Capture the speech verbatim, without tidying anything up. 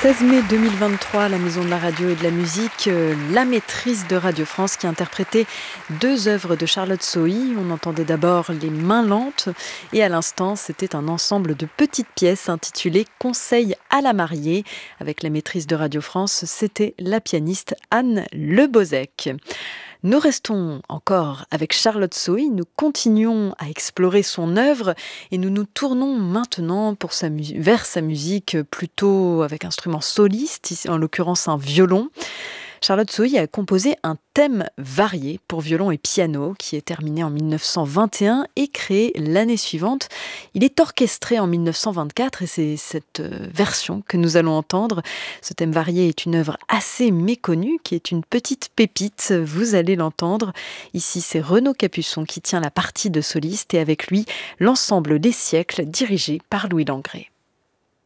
seize mai deux mille vingt-trois, la Maison de la Radio et de la Musique, euh, la maîtrise de Radio France qui interprétait deux œuvres de Charlotte Sohi. On entendait d'abord Les Mains Lentes et à l'instant, c'était un ensemble de petites pièces intitulées Conseil à la mariée. Avec la maîtrise de Radio France, c'était la pianiste Anne Lebozec. Nous restons encore avec Charlotte Sohi, nous continuons à explorer son œuvre et nous nous tournons maintenant pour sa mu- vers sa musique plutôt avec instrument soliste, ici, en l'occurrence un violon. Charlotte Sohi a composé un thème varié pour violon et piano qui est terminé en mille neuf cent vingt et un et créé l'année suivante. Il est orchestré en mille neuf cent vingt-quatre et c'est cette version que nous allons entendre. Ce thème varié est une œuvre assez méconnue qui est une petite pépite, vous allez l'entendre. Ici, c'est Renaud Capuçon qui tient la partie de soliste et avec lui, l'ensemble des siècles dirigé par Louis Langrée.